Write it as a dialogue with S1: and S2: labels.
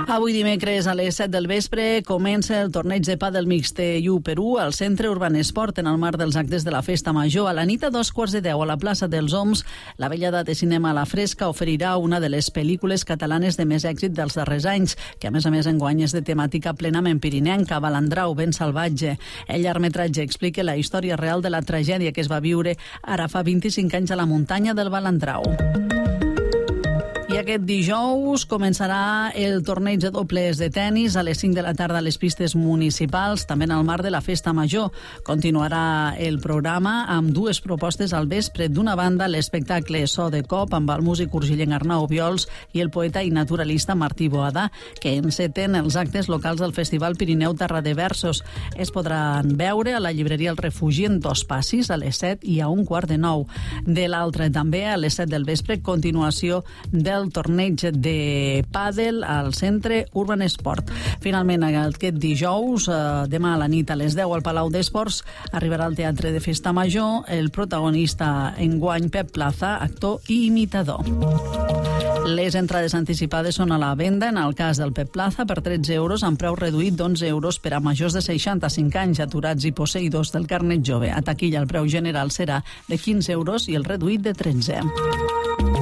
S1: Avui dimecres a les 7 del vespre comença el torneig de pàdel mixt U al Centre Urban Esport en el marc dels actes de la Festa Major. A la nit a 2:15 a la plaça dels Oms, la Vellada de Cinema a la Fresca oferirà una de les pel·lícules catalanes de més èxit dels darrers anys, que a més enguany és de temàtica plenament pirinenca, Balandrau, ben salvatge. El llargmetratge explica la història real de la tragèdia que es va viure ara fa 25 anys a la muntanya del Balandrau. I aquest dijous començarà el torneig de dobles de tennis a les 5 de la tarda a les pistes municipals, també en el marc de la Festa Major. Continuarà el programa amb dues propostes al vespre. D'una banda, l'espectacle So de Cop amb el músic urgillenc Arnau Obiols i el poeta i naturalista Martí Boada, que enceten els actes locals del Festival Pirineu Terra de Versos. Es podran veure a la llibreria El Refugi en Dos Passis a les 7 i a 8:15. De l'altra, també a les 7 del vespre, continuació del torneig de pàdel al Centre Urban Esport. Finalment, aquest dijous, demà a la nit a les 10 al Palau d'Esports, arribarà al Teatre de Festa Major el protagonista enguany Pep Plaza, actor i imitador. Les entrades anticipades són a la venda, en el cas del Pep Plaza, per 13 euros, amb preu reduït d'11 per a majors de 65 anys, aturats i posseïdors del carnet jove. A taquilla el preu general serà de 15 euros i el reduït de 13.